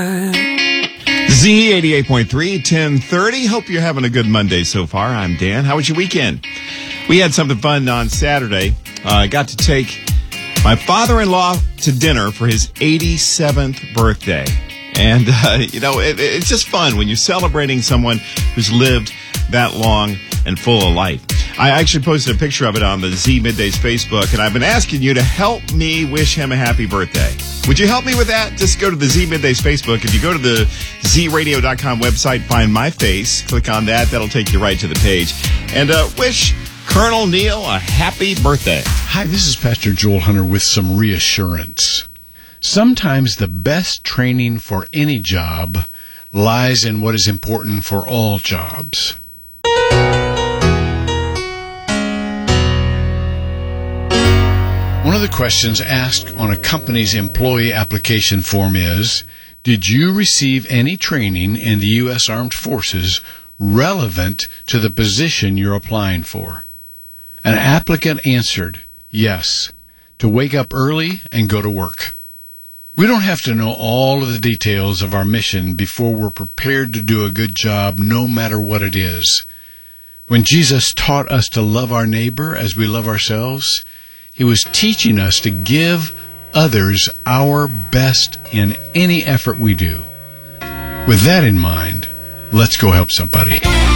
Z88.3, 1030. Hope you're having a good Monday so far. I'm Dan. How was your weekend? We had something fun on Saturday. I got to take my father-in-law to dinner for his 87th birthday. And, it's just fun when you're celebrating someone who's lived that long and full of life. I actually posted a picture of it on the Z Middays Facebook, and I've been asking you to help me wish him a happy birthday. Would you help me with that? Just go to the Z Middays Facebook. If you go to the zradio.com website, find my face, click on that. That'll take you right to the page. And wish Colonel Neil a happy birthday. Hi, this is Pastor Joel Hunter with some reassurance. Sometimes the best training for any job lies in what is important for all jobs. One of the questions asked on a company's employee application form is, did you receive any training in the U.S. Armed Forces relevant to the position you're applying for? An applicant answered, yes, to wake up early and go to work. We don't have to know all of the details of our mission before we're prepared to do a good job, no matter what it is. When Jesus taught us to love our neighbor as we love ourselves, He was teaching us to give others our best in any effort we do. With that in mind, let's go help somebody.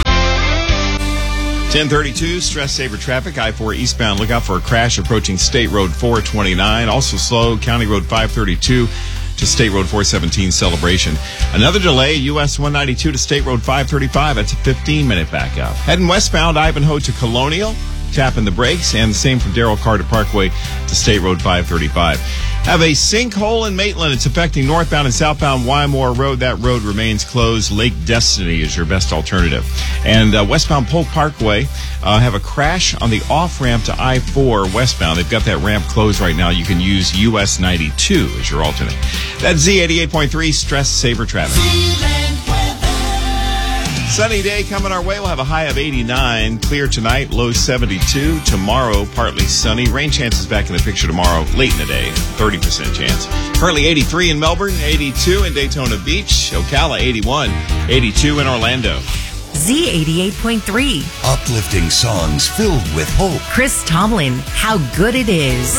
1032, stress saver traffic, I-4 eastbound. Look out for a crash approaching State Road 429. Also slow, County Road 532 to State Road 417 Celebration. Another delay, US 192 to State Road 535. That's a 15-minute backup. Heading westbound, Ivanhoe to Colonial. Tapping the brakes, and the same from Darrell Carter Parkway to State Road 535. Have a sinkhole in Maitland. It's affecting northbound and southbound Wymore Road. That road remains closed. Lake Destiny is your best alternative. And westbound Polk Parkway have a crash on the off-ramp to I-4 westbound. They've got that ramp closed right now. You can use US 92 as your alternate. That's Z88.3 Stress Saver Traffic. Sunny day coming our way. We'll have a high of 89. Clear tonight, low 72. Tomorrow, partly sunny. Rain chances back in the picture tomorrow, late in the day, 30% chance. Currently 83 in Melbourne, 82 in Daytona Beach, Ocala 81, 82 in Orlando. Z88.3. Uplifting songs filled with hope. Chris Tomlin, How Good It Is.